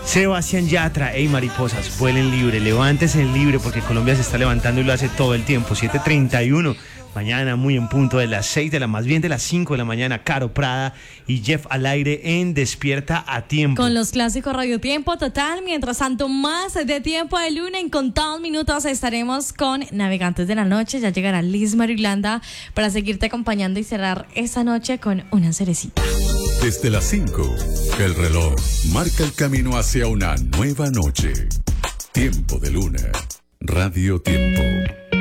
Sebastián Yatra, hey mariposas, vuelen libre, levántense libre porque Colombia se está levantando y lo hace todo el tiempo. 7:31, mañana muy en punto de las 6 de la, más bien de las 5 de la mañana, Caro Prada y Jeff al aire en Despierta a Tiempo. Con los clásicos Radio Tiempo Total, mientras tanto más de Tiempo de Luna, en contados minutos estaremos con Navegantes de la Noche, ya llegará Liz Marilanda para seguirte acompañando y cerrar esa noche con una cerecita. Desde las 5, el reloj marca el camino hacia una nueva noche. Tiempo de Luna. Radio Tiempo.